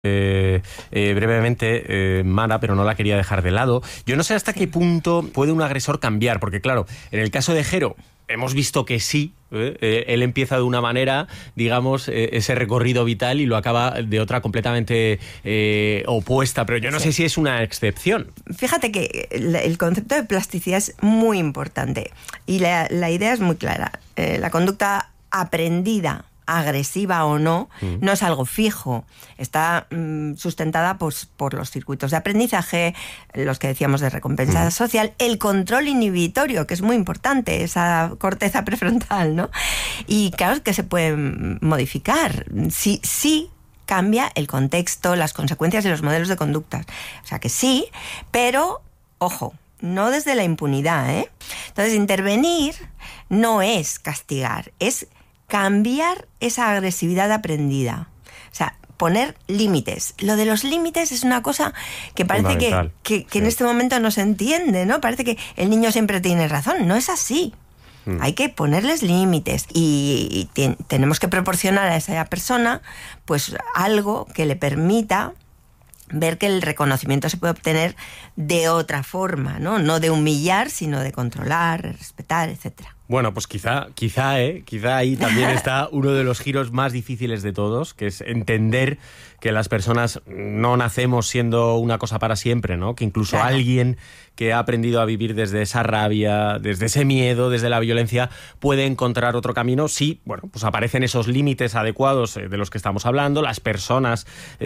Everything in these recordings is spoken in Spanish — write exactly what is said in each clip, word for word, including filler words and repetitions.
Eh, eh, brevemente eh, Mara, pero no la quería dejar de lado. Yo no sé hasta qué punto puede un agresor cambiar, porque claro, en el caso de Jero hemos visto que sí, ¿eh? Eh, él empieza de una manera, digamos, eh, ese recorrido vital y lo acaba de otra completamente eh, opuesta, pero yo no sí. sé si es una excepción. Fíjate que el concepto de plasticidad es muy importante y la, la idea es muy clara. Eh, la conducta aprendida, agresiva o no, mm. no es algo fijo. Está mmm, sustentada pues, por los circuitos de aprendizaje, los que decíamos de recompensa mm. social, el control inhibitorio, que es muy importante, esa corteza prefrontal, ¿no? Y claro que se puede modificar. Sí, sí cambia el contexto, las consecuencias y los modelos de conductas. O sea que sí, pero, ojo, no desde la impunidad, ¿eh? Entonces, intervenir no es castigar, es cambiar esa agresividad aprendida. O sea, poner límites. Lo de los límites es una cosa que parece que, que, que sí. en este momento no se entiende, ¿no? Parece que el niño siempre tiene razón. No es así. Mm. Hay que ponerles límites y, y te, tenemos que proporcionar a esa persona pues algo que le permita ver que el reconocimiento se puede obtener de otra forma, ¿no? No de humillar, sino de controlar, respetar, etcétera. Bueno, pues quizá, quizá, ¿eh? quizá ahí también está uno de los giros más difíciles de todos, que es entender que las personas no nacemos siendo una cosa para siempre, ¿no? Que incluso claro. alguien que ha aprendido a vivir desde esa rabia, desde ese miedo, desde la violencia, puede encontrar otro camino si, bueno, pues aparecen esos límites adecuados de los que estamos hablando, las personas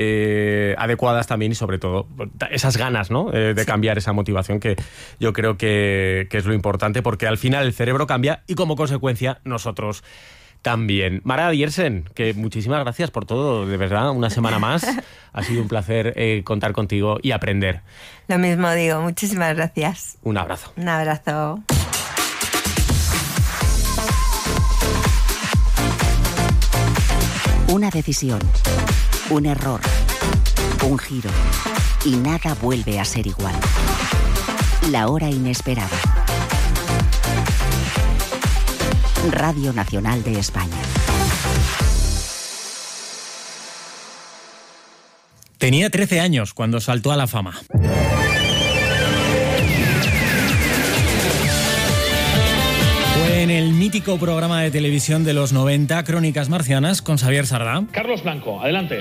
eh, adecuadas también y sobre todo esas ganas, ¿no? Eh, de sí. cambiar, esa motivación que yo creo que, que es lo importante, porque al final el cerebro cambia y como consecuencia nosotros también. Mara Diersen, que muchísimas gracias por todo, de verdad, una semana más. Ha sido un placer eh, contar contigo y aprender. Lo mismo digo, muchísimas gracias. Un abrazo. Un abrazo. Una decisión, un error, un giro y nada vuelve a ser igual. La hora inesperada. Radio Nacional de España. Tenía trece años cuando saltó a la fama. Fue en el mítico programa de televisión de los noventa, Crónicas Marcianas, con Xavier Sardá. Carlos Blanco, adelante.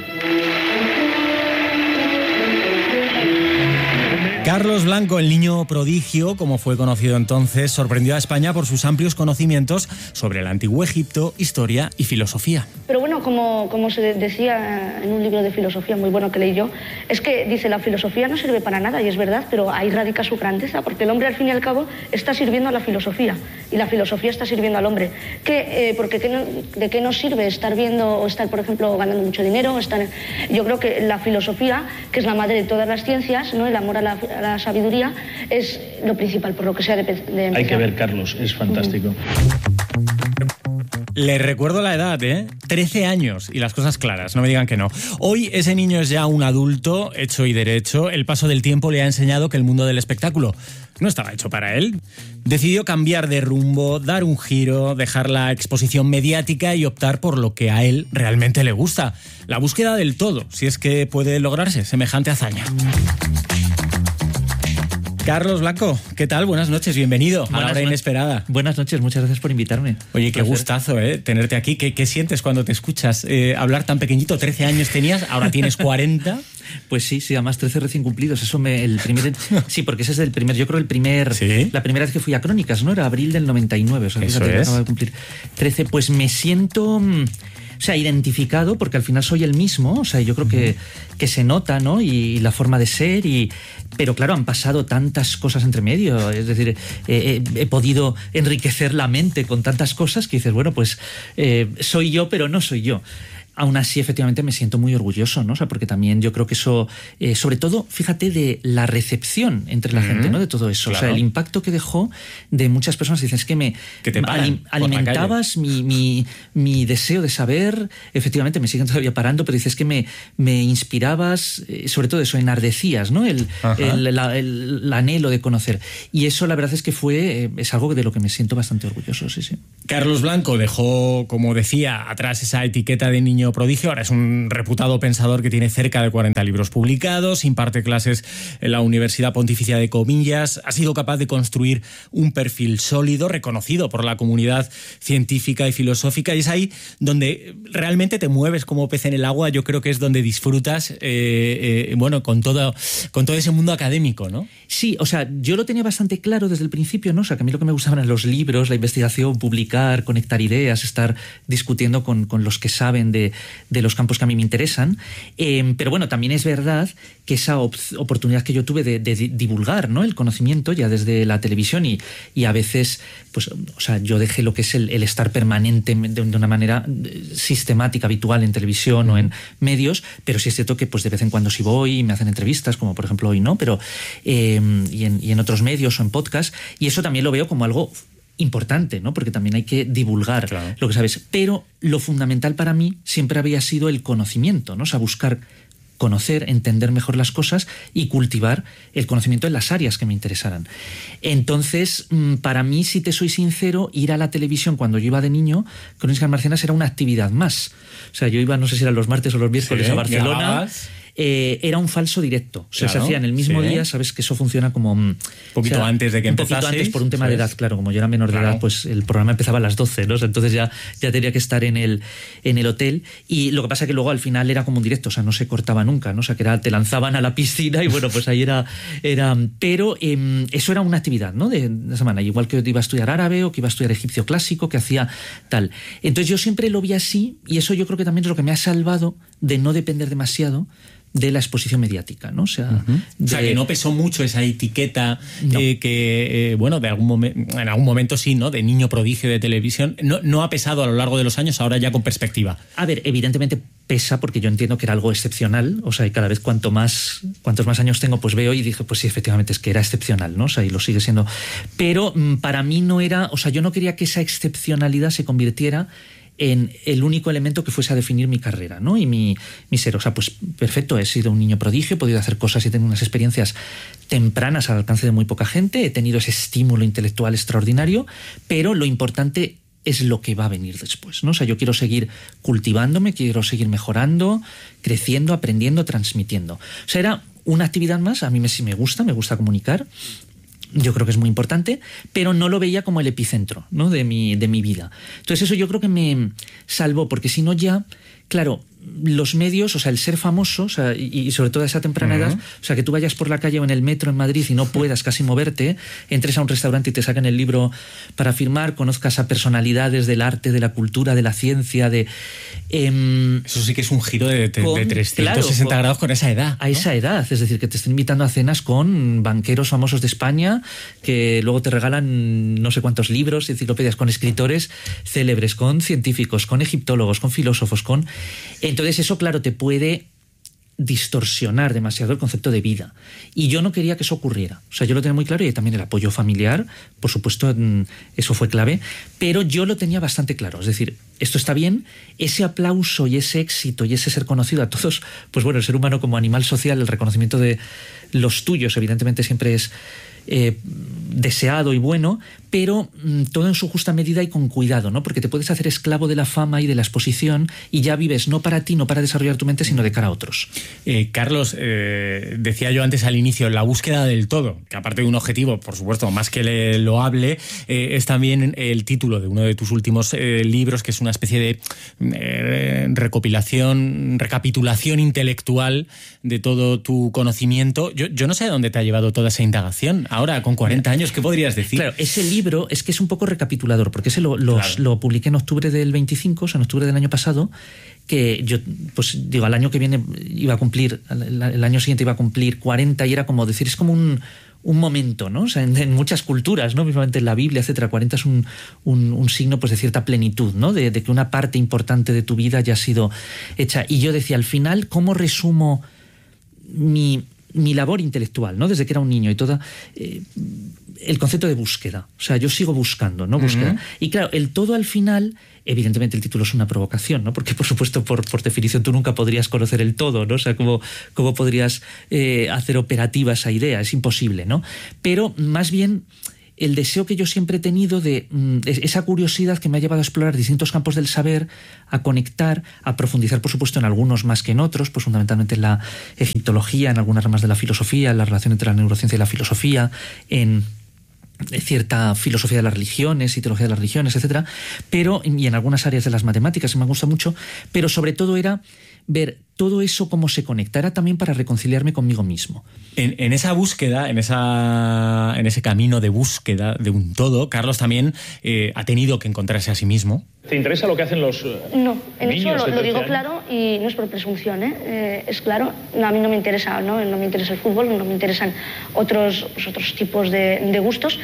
Carlos Blanco, el niño prodigio, como fue conocido entonces, sorprendió a España por sus amplios conocimientos sobre el antiguo Egipto, historia y filosofía. Pero bueno, como, como se decía en un libro de filosofía muy bueno que leí yo, es que dice, la filosofía no sirve para nada, y es verdad, pero ahí radica su grandeza, porque el hombre al fin y al cabo está sirviendo a la filosofía, y la filosofía está sirviendo al hombre. ¿Qué, eh, porque ¿qué no, ¿de qué nos sirve estar viendo o estar, por ejemplo, ganando mucho dinero? Estar, yo creo que la filosofía, que es la madre de todas las ciencias, ¿no? El amor a la a la sabiduría es lo principal, por lo que sea de, de empezar. Hay que ver, Carlos, es fantástico. Uh-huh. Les recuerdo la edad, ¿eh? trece años y las cosas claras, no me digan que no. Hoy ese niño es ya un adulto, hecho y derecho. El paso del tiempo le ha enseñado que el mundo del espectáculo no estaba hecho para él. Decidió cambiar de rumbo, dar un giro, dejar la exposición mediática y optar por lo que a él realmente le gusta. La búsqueda del todo, si es que puede lograrse semejante hazaña. Carlos Blanco, ¿qué tal? Buenas noches, bienvenido Buenas a la hora no- inesperada. Buenas noches, muchas gracias por invitarme. Oye, qué gustazo, ¿eh? Tenerte aquí. ¿Qué, qué sientes cuando te escuchas eh, hablar tan pequeñito? trece años tenías, ahora tienes cuarenta. Pues sí, sí, además trece recién cumplidos. Eso me, el primer, sí, porque ese es el primer, yo creo el primer, ¿Sí? la primera vez que fui a Crónicas, ¿no? Era abril del noventa y nueve, o sea, Eso fíjate, es. acabo de cumplir trece, pues me siento... O sea, identificado, porque al final soy el mismo, o sea, yo creo que, que se nota, ¿no? Y, y la forma de ser, y pero claro, han pasado tantas cosas entre medio, es decir, eh, eh, he podido enriquecer la mente con tantas cosas que dices, bueno, pues eh, soy yo, pero no soy yo. Aún así, efectivamente, me siento muy orgulloso, ¿no? O sea, porque también yo creo que eso, eh, sobre todo, fíjate, de la recepción entre la mm-hmm. gente, ¿no? De todo eso. Claro. O sea, el impacto que dejó de muchas personas. Dicen, es que me que te alim- alimentabas mi, mi, mi deseo de saber. Efectivamente, me siguen todavía parando, pero dices que me, me inspirabas, eh, sobre todo eso, enardecías, ¿no? El, el, la, el, el anhelo de conocer. Y eso, la verdad es que fue, eh, es algo de lo que me siento bastante orgulloso, sí, sí. Carlos Blanco dejó, como decía, atrás esa etiqueta de niño niño prodigio. Ahora es un reputado pensador que tiene cerca de cuarenta libros publicados, imparte clases en la Universidad Pontificia de Comillas, ha sido capaz de construir un perfil sólido, reconocido por la comunidad científica y filosófica, y es ahí donde realmente te mueves como pez en el agua. Yo creo que es donde disfrutas, eh, eh, bueno, con todo, con todo ese mundo académico, ¿no? Sí, o sea, yo lo tenía bastante claro desde el principio, ¿no? O sea, que a mí lo que me gustaban eran los libros, la investigación, publicar, conectar ideas, estar discutiendo con, con los que saben de, de los campos que a mí me interesan. Eh, pero bueno, también es verdad que esa op- oportunidad que yo tuve de, de divulgar, ¿no?, el conocimiento ya desde la televisión y, y a veces, pues, o sea, yo dejé lo que es el, el estar permanente de, de una manera sistemática, habitual en televisión o en medios, pero sí es cierto que pues de vez en cuando sí voy y me hacen entrevistas, como por ejemplo hoy, ¿no? Pero eh, y, en, y en otros medios o en podcast, y eso también lo veo como algo importante, ¿no? Porque también hay que divulgar, claro, lo que sabes. Pero lo fundamental para mí siempre había sido el conocimiento, ¿no? O sea, buscar conocer, entender mejor las cosas y cultivar el conocimiento en las áreas que me interesaran. Entonces, para mí, si te soy sincero, ir a la televisión cuando yo iba de niño, Crónicas Marcianas era una actividad más. O sea, yo iba, no sé si eran los martes o los miércoles, sí, a Barcelona. ¿Grababas? Eh, era un falso directo. O sea, claro, se hacía en el mismo sí. día, sabes que eso funciona como... Un poquito o sea, antes de que empezases. Un poquito antes por un tema ¿sabes? de edad, claro. Como yo era menor de claro. edad, pues el programa empezaba a las doce, ¿no? Entonces ya, ya tenía que estar en el, en el hotel. Y lo que pasa es que luego al final era como un directo, o sea, no se cortaba nunca, ¿no? O sea, que era, te lanzaban a la piscina y bueno, pues ahí era... era pero eh, eso era una actividad, ¿no? De, de semana. Igual que iba a estudiar árabe o que iba a estudiar egipcio clásico, que hacía tal. Entonces yo siempre lo vi así y eso yo creo que también es lo que me ha salvado de no depender demasiado de la exposición mediática, ¿no? O sea, uh-huh. de... o sea, que no pesó mucho esa etiqueta no. eh, que, eh, bueno, de algún momen- en algún momento sí, ¿no? De niño prodigio de televisión. No, no ha pesado a lo largo de los años, ahora ya con perspectiva. A ver, evidentemente pesa porque yo entiendo que era algo excepcional, o sea, y cada vez cuanto más, cuantos más años tengo, pues veo y dije, pues sí, efectivamente es que era excepcional, ¿no? O sea, y lo sigue siendo. Pero mm, para mí no era, o sea, yo no quería que esa excepcionalidad se convirtiera en el único elemento que fuese a definir mi carrera, ¿no? Y mi, mi ser. O sea, pues perfecto, he sido un niño prodigio, he podido hacer cosas y tener unas experiencias tempranas al alcance de muy poca gente, he tenido ese estímulo intelectual extraordinario, pero lo importante es lo que va a venir después, ¿no? O sea, yo quiero seguir cultivándome, quiero seguir mejorando, creciendo, aprendiendo, transmitiendo. O sea, era una actividad más, a mí me, sí me gusta, me gusta comunicar. Yo creo que es muy importante, pero no lo veía como el epicentro, ¿no? de, mi, de mi vida. Entonces eso yo creo que me salvó, porque si no ya, claro, los medios, o sea, el ser famoso, o sea, y, y sobre todo a esa temprana uh-huh. edad, o sea, que tú vayas por la calle o en el metro en Madrid y no puedas casi moverte, entres a un restaurante y te sacan el libro para firmar, conozcas a personalidades del arte, de la cultura, de la ciencia, de... Eh, Eso sí que es un giro de, de, con, de trescientos sesenta claro, grados con esa edad, a ¿no? esa edad, es decir, que te estén invitando a cenas con banqueros famosos de España, que luego te regalan no sé cuántos libros, enciclopedias con escritores célebres, con científicos, con egiptólogos, con filósofos, con... Entonces eso, claro, te puede distorsionar demasiado el concepto de vida. Y yo no quería que eso ocurriera. O sea, yo lo tenía muy claro y también el apoyo familiar, por supuesto, eso fue clave, pero yo lo tenía bastante claro. Es decir, esto está bien, ese aplauso y ese éxito y ese ser conocido a todos, pues bueno, el ser humano como animal social, el reconocimiento de los tuyos, evidentemente siempre es eh, deseado y bueno, pero mmm, todo en su justa medida y con cuidado, ¿no? Porque te puedes hacer esclavo de la fama y de la exposición y ya vives no para ti, no para desarrollar tu mente, sino de cara a otros. Eh, Carlos, eh, decía yo antes al inicio, la búsqueda del todo, que aparte de un objetivo, por supuesto, más que le, loable, eh, es también el título de uno de tus últimos eh, libros, que es una especie de eh, recopilación, recapitulación intelectual de todo tu conocimiento. Yo, yo no sé a dónde te ha llevado toda esa indagación. Ahora, con cuarenta años, ¿qué podrías decir? Claro, ese libro es que es un poco recapitulador, porque ese lo, los, claro. lo publiqué en octubre del veinticinco, o sea, en octubre del año pasado, que yo, pues digo, al año que viene iba a cumplir, el año siguiente iba a cumplir cuarenta y era como decir, es como un, un momento, ¿no? O sea, en, en muchas culturas, ¿no? Mismamente en la Biblia, etcétera, cuarenta es un, un, un signo, pues, de cierta plenitud, ¿no? De, de que una parte importante de tu vida ya ha sido hecha. Y yo decía, al final, ¿cómo resumo mi... mi labor intelectual, ¿no? Desde que era un niño y toda... Eh, el concepto de búsqueda. O sea, yo sigo buscando, ¿no? Búsqueda. Uh-huh. Y claro, el todo al final... Evidentemente el título es una provocación, ¿no? Porque, por supuesto, por, por definición tú nunca podrías conocer el todo, ¿no? O sea, ¿cómo, cómo podrías eh, hacer operativa esa idea? Es imposible, ¿no? Pero, más bien... el deseo que yo siempre he tenido de mm, esa curiosidad que me ha llevado a explorar distintos campos del saber, a conectar, a profundizar, por supuesto, en algunos más que en otros, pues fundamentalmente en la egiptología, en algunas ramas de la filosofía, en la relación entre la neurociencia y la filosofía, en cierta filosofía de las religiones y teología de las religiones, etcétera, pero y en algunas áreas de las matemáticas que me gusta mucho, pero sobre todo era ver todo eso cómo se conectara también para reconciliarme conmigo mismo. En, en esa búsqueda, en esa en ese camino de búsqueda de un todo, Carlos también eh, ha tenido que encontrarse a sí mismo. ¿Te interesa lo que hacen los uh, No, en niños eso de lo, lo trece digo años? claro y no es por presunción, ¿eh? Eh, es claro, no, a mí no me interesa, ¿no? No me interesa el fútbol, no me interesan otros, pues, otros tipos de, de gustos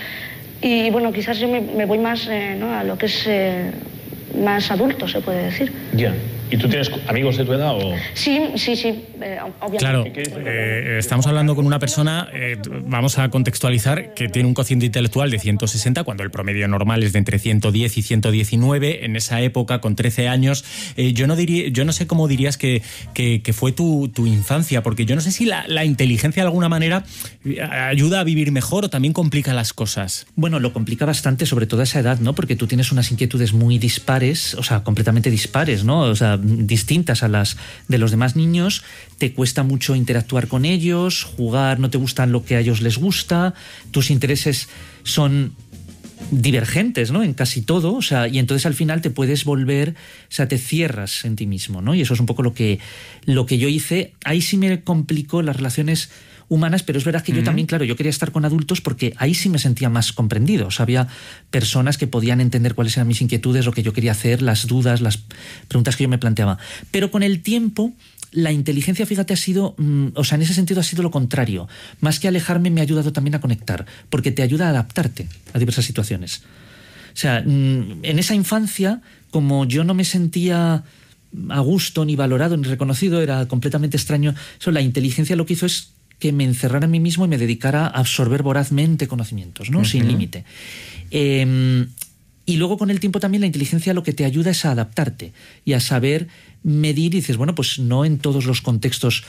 y bueno, quizás yo me, me voy más eh, ¿no? a lo que es eh, más adulto, se puede decir. Ya. ¿Y tú tienes amigos de tu edad o...? Sí, sí, sí, eh, obviamente. Claro, eh, estamos hablando con una persona, eh, vamos a contextualizar, que tiene un cociente intelectual de ciento sesenta, cuando el promedio normal es de entre ciento diez y ciento diecinueve. En esa época, con trece años, eh, yo no diría, yo no sé cómo dirías que, que, que fue tu, tu infancia, porque yo no sé si la, la inteligencia de alguna manera ayuda a vivir mejor o también complica las cosas. Bueno, lo complica bastante, sobre todo a esa edad, ¿no? Porque tú tienes unas inquietudes muy dispares, o sea, completamente dispares, ¿no? O sea, distintas a las de los demás niños, te cuesta mucho interactuar con ellos, jugar, no te gusta lo que a ellos les gusta, tus intereses son divergentes, ¿no? En casi todo, o sea, y entonces al final te puedes volver, o sea, te cierras en ti mismo, ¿no? Y eso es un poco lo que, lo que yo hice. Ahí sí me complicó las relaciones humanas, pero es verdad que uh-huh. yo también, claro, yo quería estar con adultos porque ahí sí me sentía más comprendido. O sea, había personas que podían entender cuáles eran mis inquietudes, lo que yo quería hacer, las dudas, las preguntas que yo me planteaba. Pero con el tiempo, la inteligencia, fíjate, ha sido, mmm, o sea, en ese sentido ha sido lo contrario. Más que alejarme, me ha ayudado también a conectar, porque te ayuda a adaptarte a diversas situaciones. O sea, mmm, en esa infancia, como yo no me sentía a gusto, ni valorado, ni reconocido, era completamente extraño. Eso, la inteligencia lo que hizo es que me encerrara en mí mismo y me dedicara a absorber vorazmente conocimientos, ¿no? Uh-huh. Sin límite. Eh, y luego con el tiempo también la inteligencia lo que te ayuda es a adaptarte y a saber medir y dices, bueno, pues no en todos los contextos,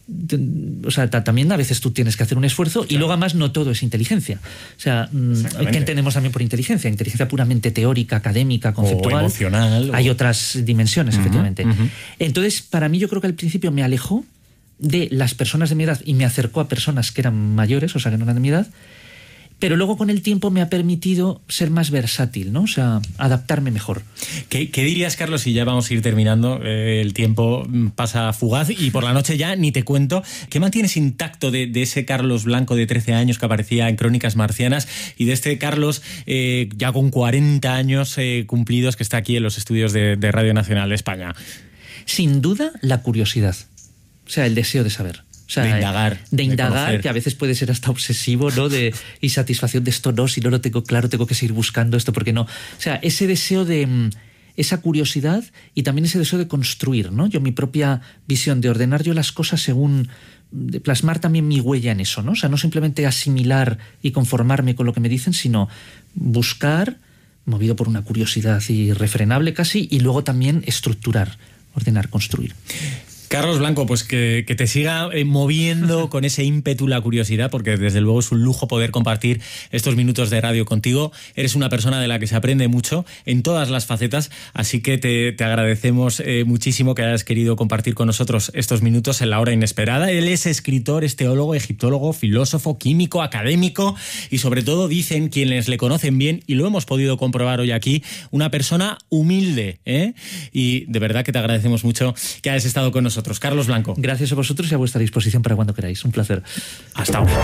o sea, también a veces tú tienes que hacer un esfuerzo, claro. Y luego además no todo es inteligencia. O sea, ¿qué entendemos también por inteligencia? Inteligencia puramente teórica, académica, conceptual. O emocional. Hay o... otras dimensiones, uh-huh, efectivamente. Uh-huh. Entonces, para mí yo creo que al principio me alejó de las personas de mi edad y me acercó a personas que eran mayores, o sea, que no eran de mi edad, pero luego con el tiempo me ha permitido ser más versátil, ¿no? O sea, adaptarme mejor. ¿Qué, qué dirías, Carlos? Y ya vamos a ir terminando, eh, el tiempo pasa fugaz y por la noche ya ni te cuento. ¿Qué mantienes intacto de, de ese Carlos Blanco de trece años que aparecía en Crónicas Marcianas y de este Carlos eh, ya con cuarenta años eh, cumplidos que está aquí en los estudios de, de Radio Nacional de España? Sin duda, la curiosidad. O sea, el deseo de saber. O sea, de indagar. De indagar, de que a veces puede ser hasta obsesivo, ¿no? De, y satisfacción de esto no, si no lo tengo claro, tengo que seguir buscando esto, porque no. O sea, ese deseo de... esa curiosidad y también ese deseo de construir, ¿no? Yo mi propia visión, de ordenar yo las cosas según... de plasmar también mi huella en eso, ¿no? O sea, no simplemente asimilar y conformarme con lo que me dicen, sino buscar, movido por una curiosidad irrefrenable casi, y luego también estructurar, ordenar, construir. Carlos Blanco, pues que, que te siga eh, moviendo con ese ímpetu la curiosidad, porque desde luego es un lujo poder compartir estos minutos de radio contigo. Eres una persona de la que se aprende mucho en todas las facetas, así que te, te agradecemos eh, muchísimo que hayas querido compartir con nosotros estos minutos en la hora inesperada. Él es escritor, es teólogo, egiptólogo, filósofo, químico, académico y sobre todo, dicen quienes le conocen bien, y lo hemos podido comprobar hoy aquí, una persona humilde, ¿eh? Y de verdad que te agradecemos mucho que hayas estado con nosotros. Carlos Blanco. Gracias a vosotros y a vuestra disposición para cuando queráis. Un placer. Hasta ahora.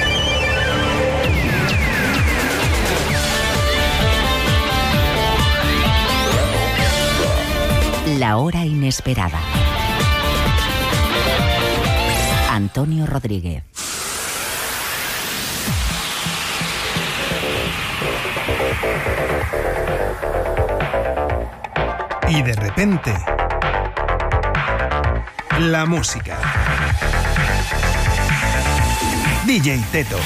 La hora inesperada. Antonio Rodríguez. Y de repente, la música. D J Teto.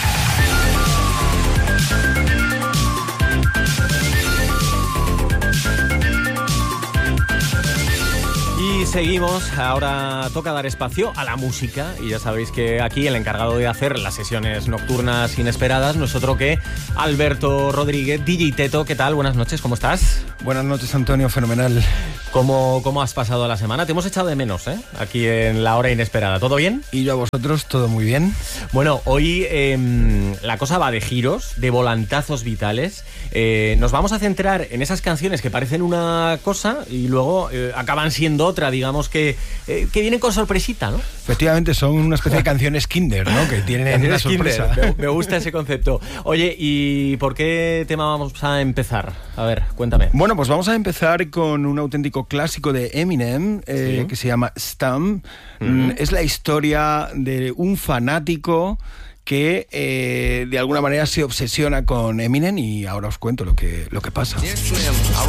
Y seguimos. Ahora toca dar espacio a la música y ya sabéis que aquí el encargado de hacer las sesiones nocturnas inesperadas no es otro que Alberto Rodríguez, D J Teto. ¿Qué tal? Buenas noches, ¿cómo estás? Buenas noches, Antonio, fenomenal. ¿Cómo, cómo has pasado la semana? Te hemos echado de menos, ¿eh? Aquí en La Hora Inesperada. ¿Todo bien? Y yo a vosotros, todo muy bien. Bueno, hoy eh, la cosa va de giros, de volantazos vitales. Eh, nos vamos a centrar en esas canciones que parecen una cosa y luego eh, acaban siendo otra, digamos que, eh, que vienen con sorpresita, ¿no? Efectivamente, son una especie de canciones Kinder, ¿no? Que tienen una sorpresa. Me, me gusta ese concepto. Oye, ¿y por qué tema vamos a empezar? A ver, cuéntame. Bueno, pues vamos a empezar con un auténtico clásico de Eminem, eh, ¿Sí? que se llama Stump. Mm. Es la historia de un fanático que eh, de alguna manera se obsesiona con Eminem y ahora os cuento lo que, lo que pasa. Dear Slim, I